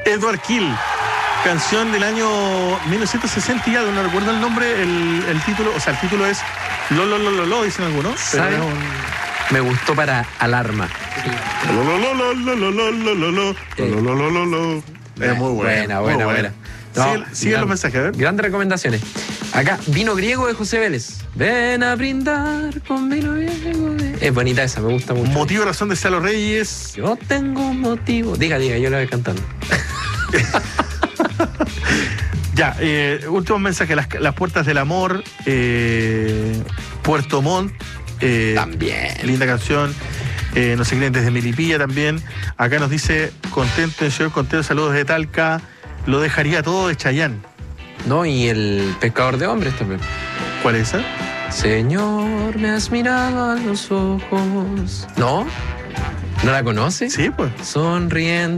Edward Kill. Canción del año 1960 y algo, no recuerdo el nombre, el título, o sea, el título es Lo, dicen algunos. ¿Sabe? Me gustó para Alarma. Es muy buena. Sigue los mensajes, a ver. Grandes recomendaciones. Acá, Vino Griego de José Vélez. Ven a brindar con vino griego. Es bonita esa, me gusta mucho. Motivo y razón de Salo Reyes. Yo tengo un motivo. Diga, yo la voy cantando. Ya, último mensaje. Las puertas del amor. Puerto Montt. También. Linda canción. No sé quién, desde Melipilla también. Acá nos dice, contento, señor contento, saludos de Talca. Lo dejaría todo de Chayanne. No, y el pescador de hombres también. ¿Cuál es esa? Señor, me has mirado a los ojos. ¿No? ¿No la conoce? Sí, pues. Sonriendo.